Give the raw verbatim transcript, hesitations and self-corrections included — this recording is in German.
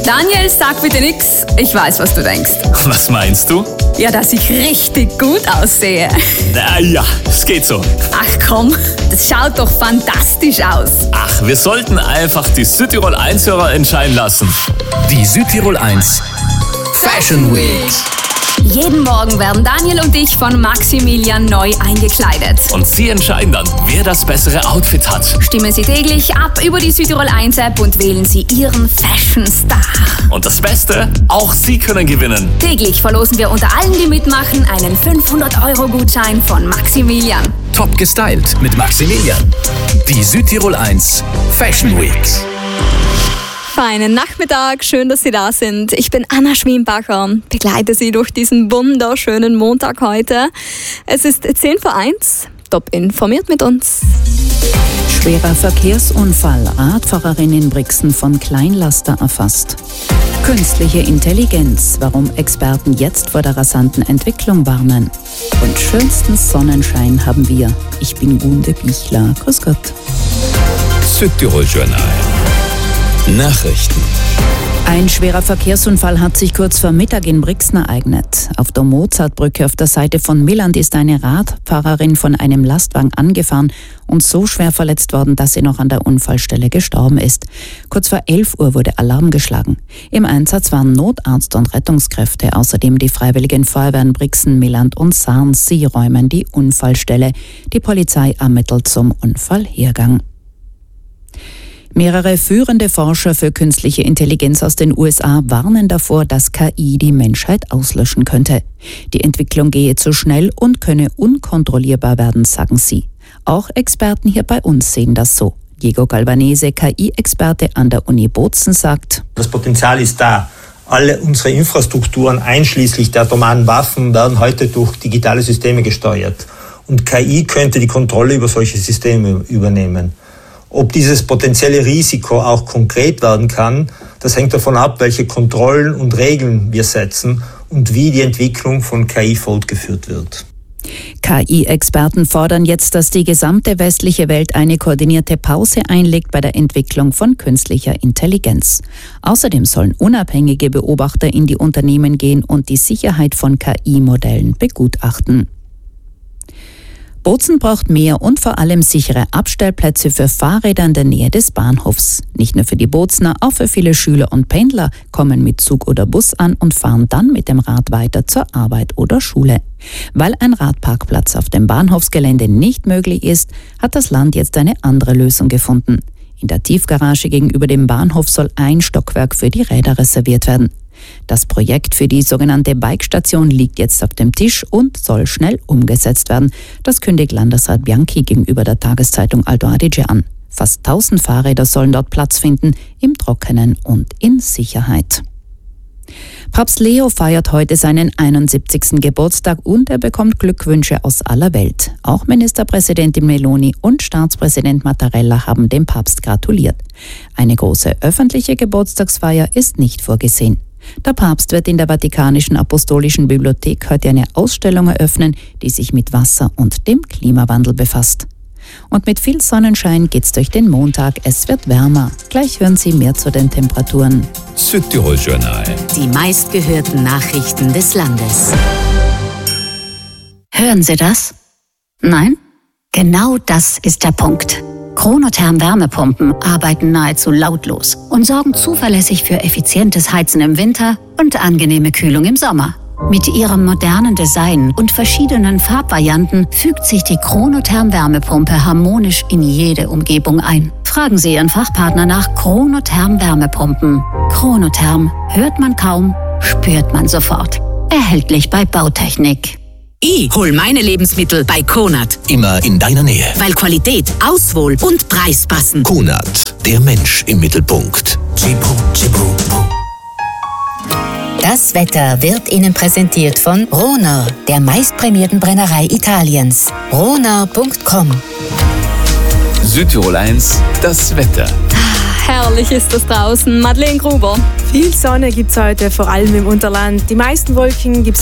Daniel, sag bitte nix. Ich weiß, was du denkst. Was meinst du? Ja, dass ich richtig gut aussehe. Na ja, es geht so. Ach komm, das schaut doch fantastisch aus. Ach, wir sollten einfach die Südtirol eins-Hörer entscheiden lassen. Die Südtirol eins Fashion Week. Jeden Morgen werden Daniel und ich von Maximilian neu eingekleidet. Und Sie entscheiden dann, wer das bessere Outfit hat. Stimmen Sie täglich ab über die Südtirol eins App und wählen Sie Ihren Fashion Star. Und das Beste, auch Sie können gewinnen. Täglich verlosen wir unter allen, die mitmachen, einen fünfhundert Euro Gutschein von Maximilian. Top gestylt mit Maximilian. Die Südtirol eins Fashion Week. Feinen Nachmittag, schön, dass Sie da sind. Ich bin Anna Schwienbacher, begleite Sie durch diesen wunderschönen Montag heute. Es ist zehn vor eins, top informiert mit uns. Schwerer Verkehrsunfall, Radfahrerin in Brixen von Kleinlaster erfasst. Künstliche Intelligenz, warum Experten jetzt vor der rasanten Entwicklung warnen. Und schönsten Sonnenschein haben wir. Ich bin Gunde Bichler. Grüß Gott. Südtirol Journal. Nachrichten. Ein schwerer Verkehrsunfall hat sich kurz vor Mittag in Brixen ereignet. Auf der Mozartbrücke auf der Seite von Milland ist eine Radfahrerin von einem Lastwagen angefahren und so schwer verletzt worden, dass sie noch an der Unfallstelle gestorben ist. Kurz vor elf Uhr wurde Alarm geschlagen. Im Einsatz waren Notarzt und Rettungskräfte, außerdem die Freiwilligen Feuerwehren Brixen, Milland und Sarns. Sie räumen die Unfallstelle. Die Polizei ermittelt zum Unfallhergang. Mehrere führende Forscher für künstliche Intelligenz aus den U S A warnen davor, dass K I die Menschheit auslöschen könnte. Die Entwicklung gehe zu schnell und könne unkontrollierbar werden, sagen sie. Auch Experten hier bei uns sehen das so. Diego Galvanese, K I-Experte an der Uni Bozen, sagt: Das Potenzial ist da. Alle unsere Infrastrukturen, einschließlich der atomaren Waffen, werden heute durch digitale Systeme gesteuert. Und K I könnte die Kontrolle über solche Systeme übernehmen. Ob dieses potenzielle Risiko auch konkret werden kann, das hängt davon ab, welche Kontrollen und Regeln wir setzen und wie die Entwicklung von K I fortgeführt wird. K I-Experten fordern jetzt, dass die gesamte westliche Welt eine koordinierte Pause einlegt bei der Entwicklung von künstlicher Intelligenz. Außerdem sollen unabhängige Beobachter in die Unternehmen gehen und die Sicherheit von K I-Modellen begutachten. Bozen braucht mehr und vor allem sichere Abstellplätze für Fahrräder in der Nähe des Bahnhofs. Nicht nur für die Bozener, auch für viele Schüler und Pendler kommen mit Zug oder Bus an und fahren dann mit dem Rad weiter zur Arbeit oder Schule. Weil ein Radparkplatz auf dem Bahnhofsgelände nicht möglich ist, hat das Land jetzt eine andere Lösung gefunden. In der Tiefgarage gegenüber dem Bahnhof soll ein Stockwerk für die Räder reserviert werden. Das Projekt für die sogenannte Bikestation liegt jetzt auf dem Tisch und soll schnell umgesetzt werden. Das kündigt Landesrat Bianchi gegenüber der Tageszeitung Alto Adige an. Fast tausend Fahrräder sollen dort Platz finden, im Trockenen und in Sicherheit. Papst Leo feiert heute seinen einundsiebzigsten Geburtstag und er bekommt Glückwünsche aus aller Welt. Auch Ministerpräsidentin Meloni und Staatspräsident Mattarella haben dem Papst gratuliert. Eine große öffentliche Geburtstagsfeier ist nicht vorgesehen. Der Papst wird in der Vatikanischen Apostolischen Bibliothek heute eine Ausstellung eröffnen, die sich mit Wasser und dem Klimawandel befasst. Und mit viel Sonnenschein geht's durch den Montag. Es wird wärmer. Gleich hören Sie mehr zu den Temperaturen. Südtirol Journal. Die meistgehörten Nachrichten des Landes. Hören Sie das? Nein? Genau das ist der Punkt. Chronotherm Wärmepumpen arbeiten nahezu lautlos und sorgen zuverlässig für effizientes Heizen im Winter und angenehme Kühlung im Sommer. Mit ihrem modernen Design und verschiedenen Farbvarianten fügt sich die Chronotherm Wärmepumpe harmonisch in jede Umgebung ein. Fragen Sie Ihren Fachpartner nach Chronotherm Wärmepumpen. Chronotherm hört man kaum, spürt man sofort. Erhältlich bei Bautechnik. Ich hol meine Lebensmittel bei Konad. Immer in deiner Nähe. Weil Qualität, Auswohl und Preis passen. Konad, der Mensch im Mittelpunkt. Das Wetter wird Ihnen präsentiert von Ronau, der meistprämierten Brennerei Italiens. ronau punkt com. Südtirol eins, das Wetter. Herrlich ist das draußen. Madeleine Gruber. Viel Sonne gibt's heute, vor allem im Unterland. Die meisten Wolken gibt's